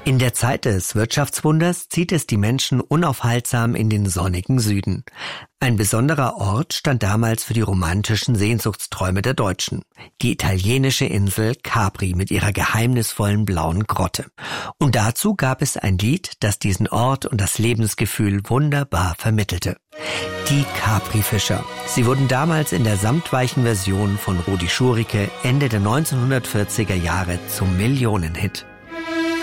In der Zeit des Wirtschaftswunders zieht es die Menschen unaufhaltsam in den sonnigen Süden. Ein besonderer Ort stand damals für die romantischen Sehnsuchtsträume der Deutschen. Die italienische Insel Capri mit ihrer geheimnisvollen blauen Grotte. Und dazu gab es ein Lied, das diesen Ort und das Lebensgefühl wunderbar vermittelte. Die Capri-Fischer. Sie wurden damals in der samtweichen Version von Rudi Schurike Ende der 1940er Jahre zum Millionenhit.